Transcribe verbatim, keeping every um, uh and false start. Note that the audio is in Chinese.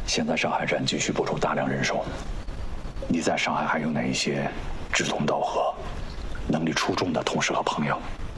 现在上海站急需拨出大量人手，你在上海还有哪一些志同道合、能力出众的同事和朋友？